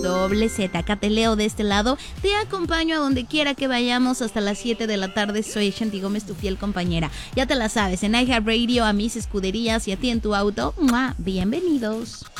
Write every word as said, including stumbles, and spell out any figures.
doble Z. Acá te leo de este lado, te acompaño a donde quiera que vayamos hasta las siete de la tarde. Soy Shanti Gómez, tu fiel compañera. Ya te la sabes, en iHeartRadio, a mis escuderías y a ti en tu auto. ¡Mua! Bienvenidos.